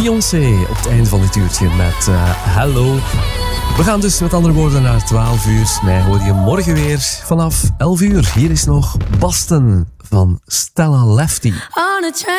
Beyoncé op het einde van dit uurtje met Hello. We gaan dus met andere woorden naar 12 uur. Mij hoor je morgen weer vanaf 11 uur. Hier is nog Boston van Stella Lefty.